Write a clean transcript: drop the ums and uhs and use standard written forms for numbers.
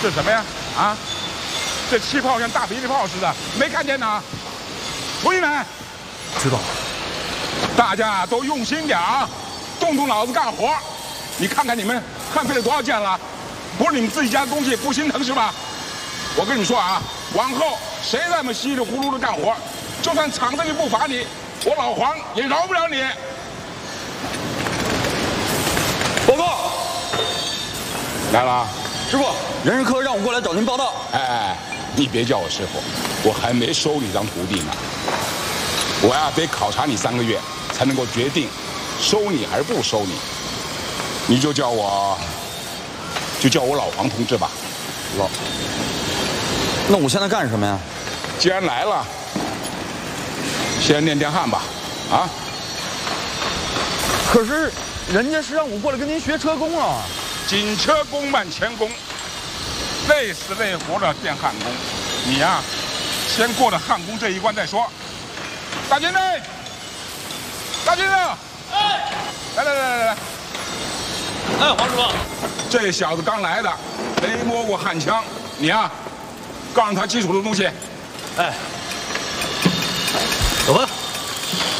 这什么呀？啊，这气泡像大霹雳炮似的，没看见呢？出去没？ 知道。 大家都用心点啊，动动脑子干活。你看看你们汗飞了多少件了？不是你们自己家的东西，不心疼是吧？我跟你说啊，往后谁再这么稀里糊涂的干活，就算厂子里不罚你，我老黄也饶不了你。 报告， 来了啊， 师傅，人事科让我过来找您报道。 哎，你别叫我师傅，我还没收你当徒弟呢。我呀得考察你3个月，才能够决定收你还是不收你。你就叫我老黄同志吧。 那我现在干什么呀？ 既然来了，先练电焊吧。啊？ 可是人家是让我过来跟您学车工啊。 紧车工慢钳工，累死累活的电焊工。你呀，先过了焊工这一关再说。大金子，大金子， 哎， 来。 哎，黄师傅， 这小子刚来的，没摸过焊枪，你呀，告诉他基础的东西。 哎，